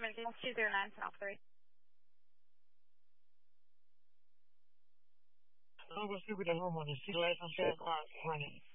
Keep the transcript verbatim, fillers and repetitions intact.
James two zero nine, South three. I'll go sleep with the homeowner. See the lights on set. Running.